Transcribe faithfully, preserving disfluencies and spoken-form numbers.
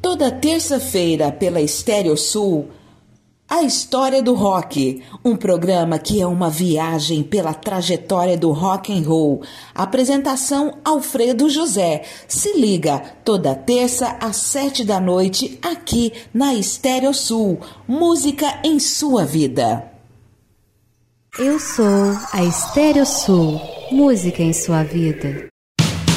Toda terça-feira pela Estéreo Sul, A História do Rock, um programa que é uma viagem pela trajetória do rock and roll. Apresentação Alfredo José. Se liga, toda terça às sete da noite, aqui na Estéreo Sul. Música em sua vida. Eu sou a Estéreo Sul. Música em sua vida.